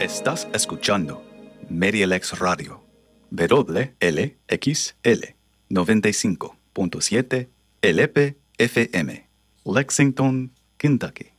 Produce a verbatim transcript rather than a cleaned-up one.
Estás escuchando MediaLex Radio, W L X L noventa y cinco punto siete L P F M, Lexington, Kentucky.